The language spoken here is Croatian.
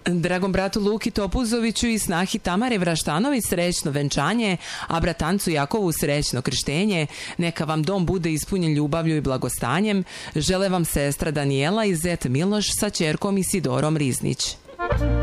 Dragom bratu Luki Topuzoviću i snahi Tamare Vraštanović srećno venčanje, a bratancu Jakovu srećno krštenje. Neka vam dom bude ispunjen ljubavlju i blagostanjem. Žele vam sestra Danijela i zet Miloš sa ćerkom Isidorom Riznić.